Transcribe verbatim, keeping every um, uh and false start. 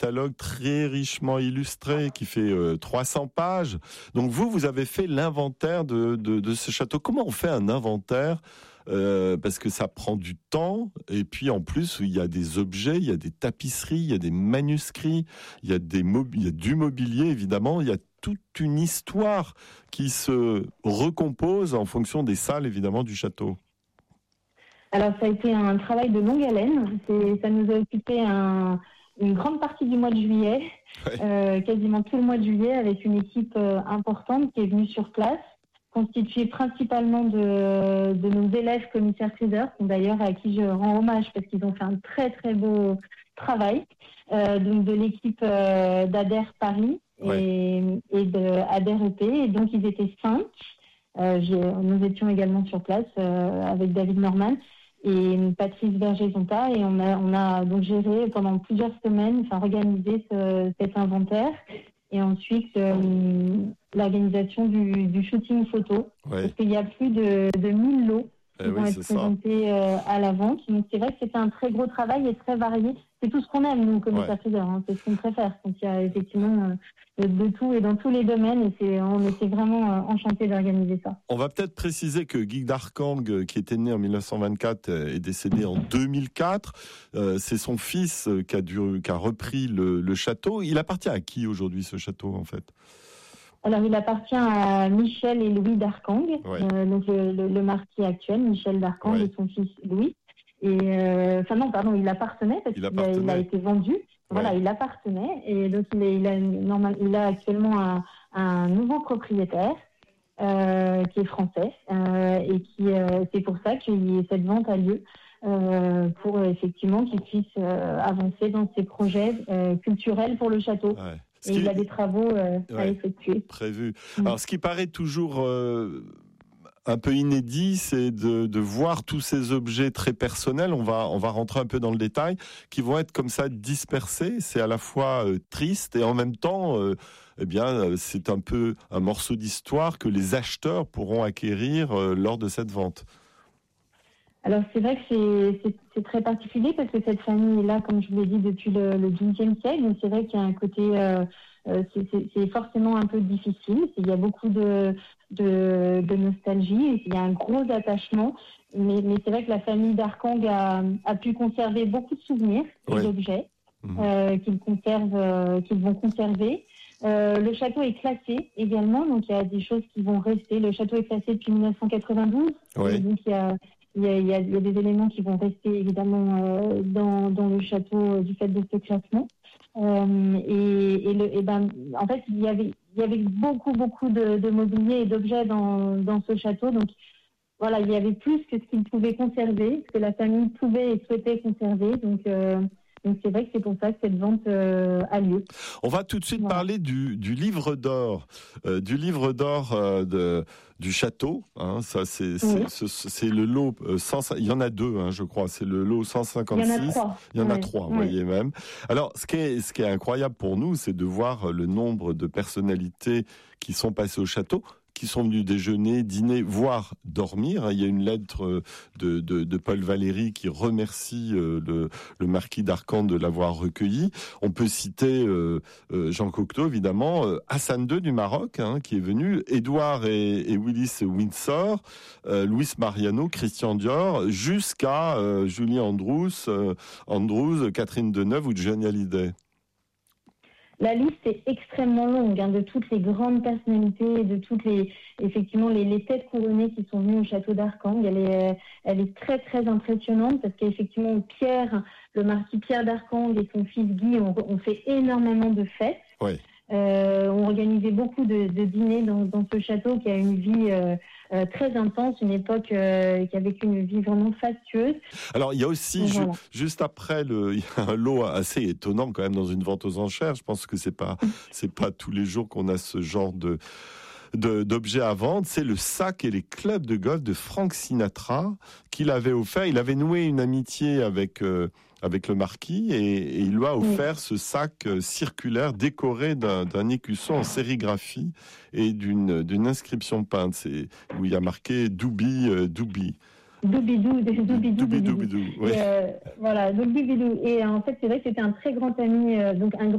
catalogue très richement illustré qui fait euh, trois cents pages. Donc vous, vous avez fait l'inventaire de, de, de ce château. Comment on fait un inventaire ? Euh, parce que ça prend du temps, et puis en plus il y a des objets, il y a des tapisseries, il y a des manuscrits, il y a, des mob- il y a du mobilier évidemment, il y a toute une histoire qui se recompose en fonction des salles évidemment du château. Alors ça a été un travail de longue haleine, C'est, ça nous a occupé un, une grande partie du mois de juillet, ouais. euh, quasiment tout le mois de juillet, avec une équipe euh, importante qui est venue sur place, constituée principalement de, de nos élèves commissaires-priseurs, d'ailleurs à qui je rends hommage parce qu'ils ont fait un très très beau travail, euh, donc de l'équipe euh, d'Ader Paris ouais. et, et de Ader E P, et donc ils étaient cinq. Euh, j'ai, nous étions également sur place euh, avec David Norman et Patrice Berger-Zonta, et on a, on a donc géré pendant plusieurs semaines, enfin organisé ce, cet inventaire. Et ensuite, euh, l'organisation du, du shooting photo. Ouais. Parce qu'il y a plus de, de mille lots qui eh vont oui, être présentés euh, à la vente. Donc, c'est vrai que c'était un très gros travail et très varié. C'est tout ce qu'on aime, nous, commissaires-priseurs. Ouais. Hein. C'est ce qu'on préfère. Donc, il y a effectivement euh, de tout et dans tous les domaines. Et c'est, on était vraiment euh, enchantés d'organiser ça. On va peut-être préciser que Guy d'Arcang, qui était né en mille neuf cent vingt-quatre, est décédé en deux mille quatre. Euh, c'est son fils qui a, dû, qui a repris le, le château. Il appartient à qui aujourd'hui, ce château, en fait ? Alors, il appartient à Michel et Louis d'Arcang, ouais. euh, donc le, le, le marquis actuel, Michel d'Arcang, ouais. et son fils Louis. Et euh, enfin non, pardon, il appartenait parce il qu'il appartenait. A, il a été vendu. Ouais. Voilà, il appartenait, et donc il, est, il a normal, il a actuellement un, un nouveau propriétaire euh, qui est français, euh, et qui euh, c'est pour ça que cette vente a lieu. Euh, pour euh, effectivement qu'il puisse euh, avancer dans ses projets euh, culturels pour le château. Ouais. Et il a des travaux euh, ouais, à effectuer. Prévus. Mmh. Alors, ce qui paraît toujours euh, un peu inédit, c'est de, de voir tous ces objets très personnels, on va, on va rentrer un peu dans le détail, qui vont être comme ça dispersés. C'est à la fois euh, triste et en même temps, euh, eh bien, c'est un peu un morceau d'histoire que les acheteurs pourront acquérir euh, lors de cette vente. Alors c'est vrai que c'est, c'est, c'est très particulier parce que cette famille est là, comme je vous l'ai dit, depuis le, le douzième siècle. Donc c'est vrai qu'il y a un côté, euh, euh, c'est, c'est, c'est forcément un peu difficile. Il y a beaucoup de, de, de nostalgie, il y a un gros attachement. Mais, mais c'est vrai que la famille d'Arcang a, a pu conserver beaucoup de souvenirs et oui. d'objets mmh. euh, qu'ils conservent, euh, qu'ils vont conserver. Euh, le château est classé également, donc il y a des choses qui vont rester. Le château est classé depuis dix-neuf cent quatre-vingt-douze, oui. donc il y a Il y, a, il, y a, il y a des éléments qui vont rester évidemment euh, dans, dans le château euh, du fait de ce classement. Euh, et, et, le, et ben, en fait, il y avait, il y avait beaucoup, beaucoup de, de mobilier et d'objets dans, dans ce château. Donc, voilà, il y avait plus que ce qu'il pouvait conserver, ce que la famille pouvait et souhaitait conserver. Donc, euh, donc c'est vrai que c'est pour ça que cette vente euh, a lieu. On va tout de suite voilà. parler du, du livre d'or, euh, du livre d'or euh, de, du château. Hein, ça c'est c'est, oui. c'est c'est le lot. Euh, cent, il y en a deux, hein, je crois. C'est le lot cent cinquante-six. Il y en a trois. Il y en oui. a trois, vous oui. voyez même. Alors, ce qui est ce qui est incroyable pour nous, c'est de voir le nombre de personnalités qui sont passées au château, qui sont venus déjeuner, dîner, voire dormir. Il y a une lettre de, de, de Paul Valéry qui remercie le, le marquis d'Arcang de l'avoir recueilli. On peut citer euh, Jean Cocteau, évidemment, Hassan deux du Maroc, hein, qui est venu, Édouard et, et Willis Windsor, euh, Luis Mariano, Christian Dior, jusqu'à euh, Julie Andrews, euh, Andrews, Catherine Deneuve ou Johnny Hallyday. La liste est extrêmement longue, hein, de toutes les grandes personnalités, de toutes les, effectivement, les, les têtes couronnées qui sont venues au château d'Arcang. Elle est, elle est très, très impressionnante parce qu'effectivement, Pierre, le marquis Pierre d'Arcang et son fils Guy ont, ont fait énormément de fêtes. Oui. Euh, ont organisé beaucoup de, de dîners dans, dans ce château qui a une vie euh, euh, très intense, une époque euh, qui a vécu une vie vraiment fastueuse. Alors il y a aussi ju- voilà. juste après le, il y a un lot assez étonnant quand même dans une vente aux enchères. Je pense que c'est pas c'est pas tous les jours qu'on a ce genre de De, d'objets à vendre, c'est le sac et les clubs de golf de Frank Sinatra qu'il avait offert. Il avait noué une amitié avec euh, avec le marquis et, et il lui a offert oui. ce sac euh, circulaire décoré d'un, d'un écusson en sérigraphie et d'une d'une inscription peinte, c'est où il y a marqué Doobie euh, Doobie. Doubidou, Doubidou, Doubidou, oui. Et, euh, voilà, donc Doubidou. Et en fait, c'est vrai que c'était un très grand ami, euh, donc un